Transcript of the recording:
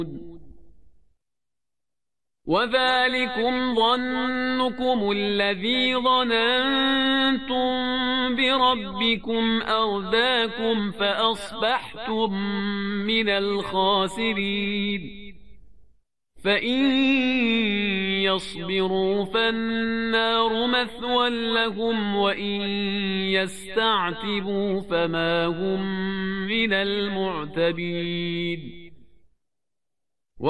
وذلكم ظنكم الذي ظننتم بربكم أرداكم فأصبحتم من الخاسرين فإن يصبروا فالنار مثوى لهم وإن يستعتبوا فما هم من المعتبين